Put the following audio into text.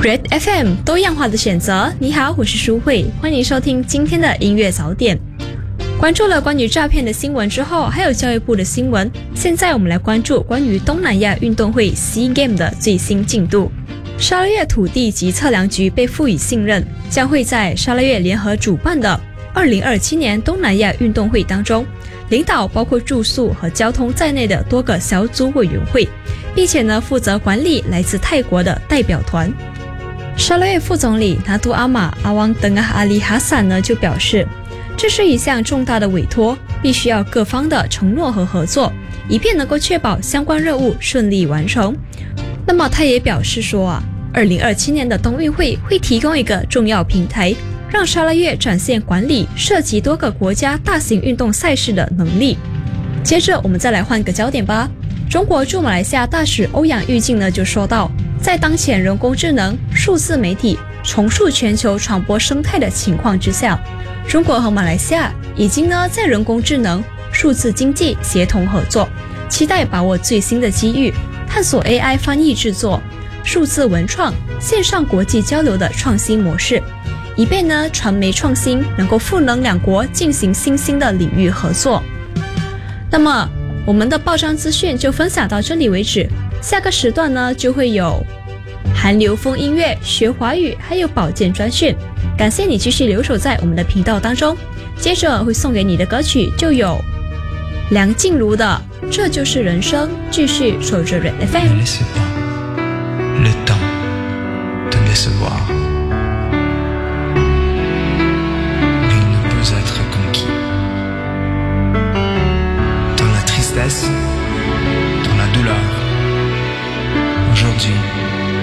Red FM 多样化的选择。你好，我是舒慧，欢迎收听今天的音乐早点。关注了关于诈骗的新闻之后，还有教育部的新闻，现在我们来关注关于东南亚运动会 SEA Games 的最新进度。沙拉越土地及测量局被赋予信任，将会在沙拉越联合主办的2027年东南亚运动会当中，领导包括住宿和交通在内的多个小组委员会，并且负责管理来自泰国的代表团。沙拉越副总理拿督阿玛阿旺登阿里哈散就表示，这是一项重大的委托，必须要各方的承诺和合作，以便能够确保相关任务顺利完成。那么他也表示说2027年的冬运会会提供一个重要平台，让沙拉越展现管理涉及多个国家大型运动赛事的能力。接着我们再来换个焦点吧。中国驻马来西亚大使欧阳玉靖就说到，在当前人工智能、数字媒体重塑全球传播生态的情况之下，中国和马来西亚已经在人工智能、数字经济协同合作，期待把握最新的机遇，探索 AI 翻译制作、数字文创、线上国际交流的创新模式，以便传媒创新能够赋能两国进行新兴的领域合作。那么我们的报章资讯就分享到这里为止，下个时段就会有韩流风音乐、学华语还有保健专讯。感谢你继续留守在我们的频道当中，接着会送给你的歌曲就有梁静茹的《这就是人生》，继续守着 Red FM。